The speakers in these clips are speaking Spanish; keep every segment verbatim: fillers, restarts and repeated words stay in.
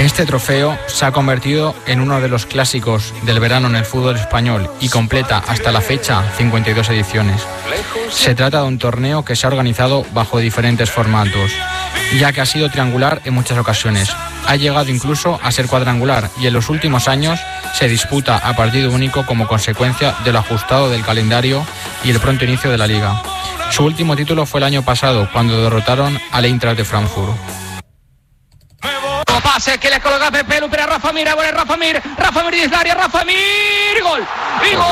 Este trofeo se ha convertido en uno de los clásicos del verano en el fútbol español y completa hasta la fecha cincuenta y dos ediciones. Se trata de un torneo que se ha organizado bajo diferentes formatos, ya que ha sido triangular en muchas ocasiones. Ha llegado incluso a ser cuadrangular y en los últimos años se disputa a partido único como consecuencia de lo ajustado del calendario y el pronto inicio de la liga. Su último título fue el año pasado, cuando derrotaron al Eintracht de Frankfurt. Pase que le coloca Pepe Lu per a Rafa Mir, vuole Rafa Mir, Rafa Mir dins l'àrea, Rafa Mir, gol! I gol!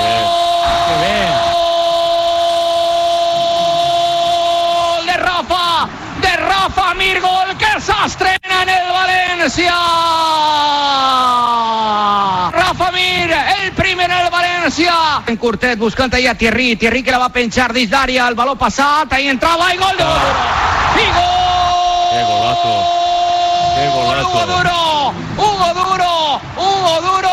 De Rafa, de Rafa Mir, gol que s'estrena en el València! Rafa Mir, el primer en el València! En curtet buscant ahí a Thierry, Thierry que la va penjar dins l'àrea, el baló passat, ahí entrava i gol de Hugo Duro! I gol! ¡Qué golazo! ¡Qué golazo! Hugo Duro, Hugo Duro, Hugo Duro.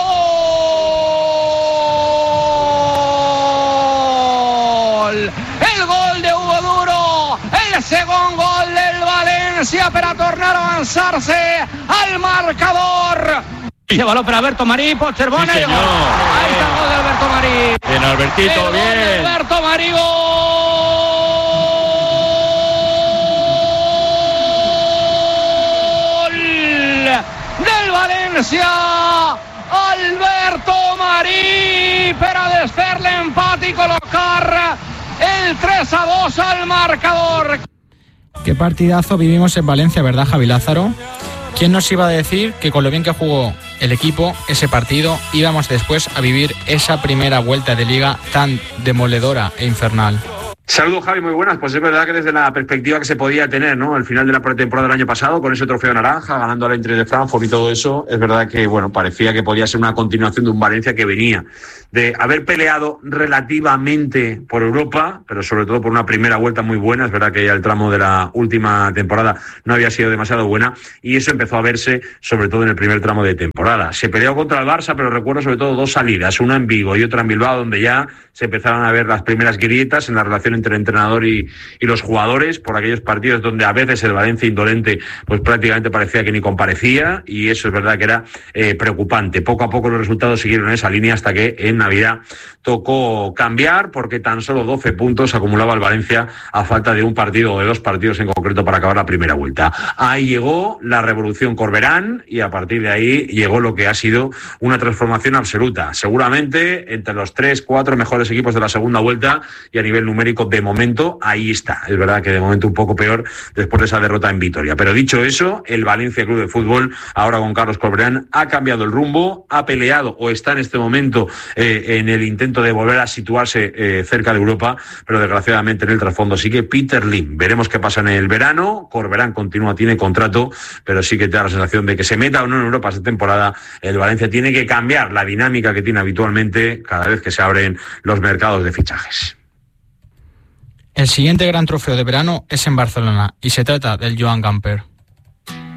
El gol de Hugo Duro, el segon gol del València per a tornar a avançar-se al marcador. Ese balón para Alberto Marí, pot ser bona. Sí, señor. Ahí está el gol de Alberto Marí. Bien, Albertito, el gol bien. de Alberto Marí, gol. València, Alberto Marí per a desfer l'empat i colocar el tres a dos al marcador. Qué partidazo vivimos en Valencia, ¿verdad, Javi Lázaro? ¿Quién nos iba a decir que con lo bien que jugó el equipo ese partido íbamos después a vivir esa primera vuelta de liga tan demoledora e infernal? Saludos, Javi, muy buenas. Pues es verdad que desde la perspectiva que se podía tener, ¿no? Al final de la pretemporada del año pasado, con ese trofeo naranja, ganando al Eintracht de Frankfurt y todo eso, es verdad que, bueno, parecía que podía ser una continuación de un Valencia que venía de haber peleado relativamente por Europa, pero sobre todo por una primera vuelta muy buena. Es verdad que ya el tramo de la última temporada no había sido demasiado buena y eso empezó a verse sobre todo en el primer tramo de temporada. Se peleó contra el Barça, pero recuerdo sobre todo dos salidas, una en Vigo y otra en Bilbao, donde ya se empezaron a ver las primeras grietas en la relación entre el entrenador y, y los jugadores, por aquellos partidos donde a veces el Valencia indolente pues prácticamente parecía que ni comparecía, y eso es verdad que era eh, preocupante. Poco a poco los resultados siguieron en esa línea hasta que en Navidad tocó cambiar, porque tan solo doce puntos acumulaba el Valencia a falta de un partido o de dos partidos en concreto para acabar la primera vuelta. Ahí llegó la revolución Corberán y a partir de ahí llegó lo que ha sido una transformación absoluta. Seguramente entre los tres, cuatro mejores equipos de la segunda vuelta, y a nivel numérico de momento ahí está. Es verdad que de momento un poco peor después de esa derrota en Vitoria. Pero dicho eso, el Valencia Club de Fútbol, ahora con Carlos Corberán, ha cambiado el rumbo, ha peleado o está en este momento eh, en el intento de volver a situarse eh, cerca de Europa, pero desgraciadamente en el trasfondo sigue Peter Lim. Veremos qué pasa en el verano. Corberán continúa, tiene contrato, pero sí que te da la sensación de que se meta o no en Europa esta temporada, el Valencia tiene que cambiar la dinámica que tiene habitualmente cada vez que se abren los mercados de fichajes. El siguiente gran trofeo de verano es en Barcelona y se trata del Joan Gamper.